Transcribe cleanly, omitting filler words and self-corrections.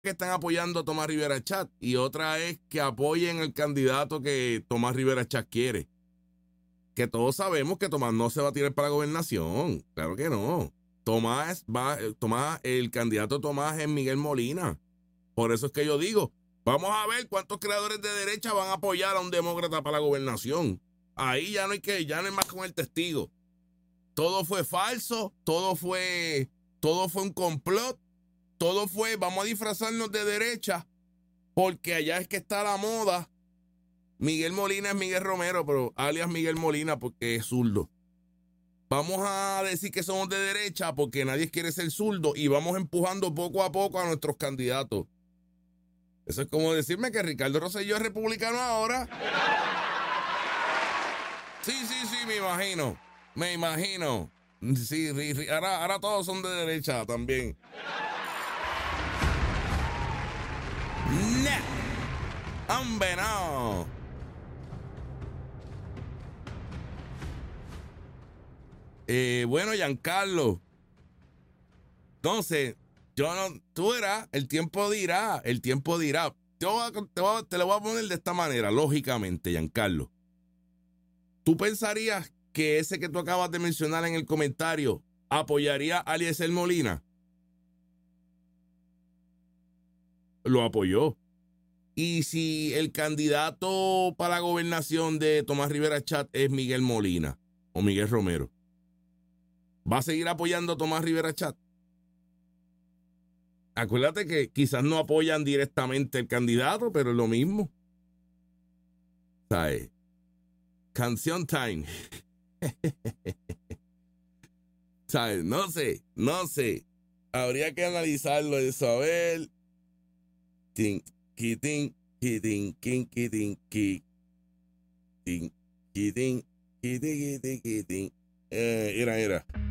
que están apoyando a Tomás Rivera Chat y otra es que apoyen el candidato que Tomás Rivera Chat quiere. Que todos sabemos que Tomás no se va a tirar para la gobernación. Claro que no. El candidato Tomás es Miguel Molina. Por eso es que yo digo, vamos a ver cuántos creadores de derecha van a apoyar a un demócrata para la gobernación. Ahí ya no hay más con el testigo. Todo fue falso, todo fue un complot, vamos a disfrazarnos de derecha, porque allá es que está la moda. Miguel Molina es Miguel Romero, pero alias Miguel Molina porque es zurdo. Vamos a decir que somos de derecha porque nadie quiere ser zurdo y vamos empujando poco a poco a nuestros candidatos. Eso es como decirme que Ricardo Rosselló es republicano ahora. Sí, me imagino. Sí, ahora todos son de derecha también. ¡No! ¡Hombre, no! Bueno, Giancarlo. Entonces, tú verás, el tiempo dirá. Te lo voy a poner de esta manera, lógicamente, Giancarlo. ¿Tú pensarías que ese que tú acabas de mencionar en el comentario apoyaría a Eliezer Molina? Lo apoyó. Y si el candidato para la gobernación de Tomás Rivera Chat es Miguel Molina o Miguel Romero, ¿va a seguir apoyando a Tomás Rivera Chat? Acuérdate que quizás no apoyan directamente el candidato, pero es lo mismo. ¿Sabes? Canción time. ¿Sabes? No sé. Habría que analizarlo eso. A ver. Tin, quitin, quitin, quitin, quitin, quitin, quitin, quitin, quitin. Era.